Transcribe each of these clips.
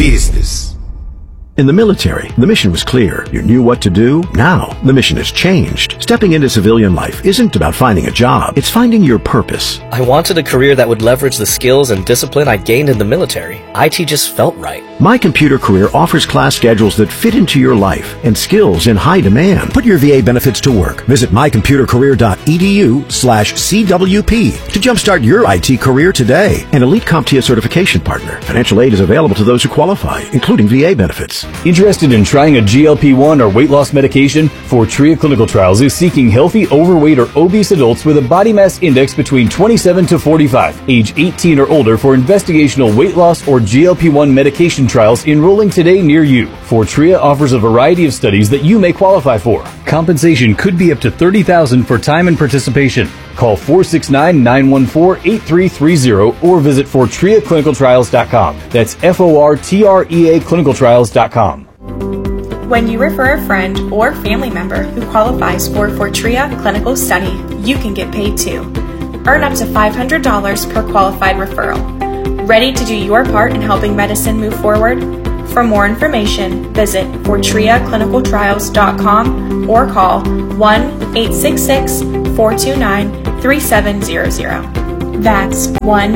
business. In the military, the mission was clear. You knew what to do. Now, the mission has changed. Stepping into civilian life isn't about finding a job. It's finding your purpose. I wanted a career that would leverage the skills and discipline I gained in the military. IT just felt right. My Computer Career offers class schedules that fit into your life and skills in high demand. Put your VA benefits to work. Visit mycomputercareer.edu/CWP to jumpstart your IT career today. An elite CompTIA certification partner. Financial aid is available to those who qualify, including VA benefits. Interested in trying a GLP-1 or weight loss medication? Fortrea Clinical Trials is seeking healthy, overweight, or obese adults with a body mass index between 27 to 45, age 18 or older for investigational weight loss or GLP-1 medication trials enrolling today near you. Fortrea offers a variety of studies that you may qualify for. Compensation could be up to $30,000 for time and participation. Call 469-914-8330 or visit FortreaClinicalTrials.com. That's FORTREA Clinicaltrials.com. When you refer a friend or family member who qualifies for Fortrea Clinical Study, you can get paid too. Earn up to $500 per qualified referral. Ready to do your part in helping medicine move forward? For more information, visit FortreaClinicalTrials.com or call 1-866-429-3700. That's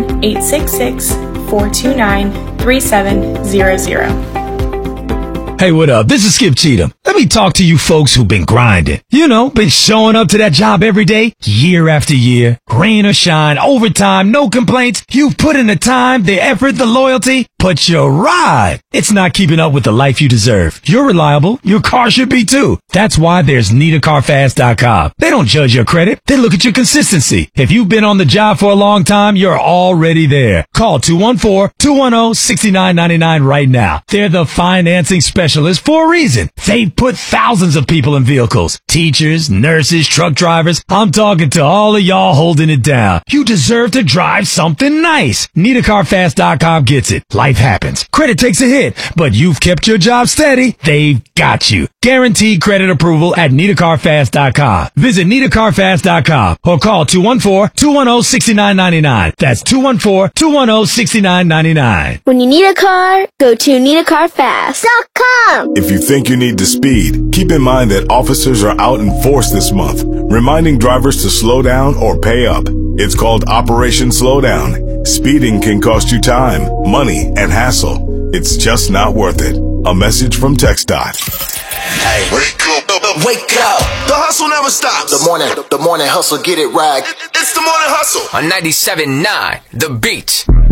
1-866-429-3700. Hey, what up? This is Skip Cheatham. Let me talk to you folks who've been grinding. You know, been showing up to that job every day, year after year, rain or shine, overtime, no complaints. You've put in the time, the effort, the loyalty, but your ride, it's not keeping up with the life you deserve. You're reliable. Your car should be too. That's why there's NeedACarFast.com. They don't judge your credit. They look at your consistency. If you've been on the job for a long time, you're already there. Call 214-210-6999 right now. They're the financing specialist for a reason. They've put thousands of people in vehicles. Teachers, nurses, truck drivers. I'm talking to all of y'all holding it down. You deserve to drive something nice. NeedACarFast.com gets it. Life happens. Credit takes a hit, but you've kept your job steady. They've got you. Guaranteed credit approval at NeedACarFast.com. Visit NeedACarFast.com or call 214-210-6999. That's 214-210-6999. When you need a car, go to NeedACarFast.com. If you think you need the speed, keep in mind that officers are out in force this month, reminding drivers to slow down or pay up. It's called Operation Slowdown. Speeding can cost you time, money, and hassle. It's just not worth it. A message from TxDOT. Hey, wake up, wake up. The hustle never stops. The morning hustle, get it right. It's the morning hustle. On 97.9, The Beat.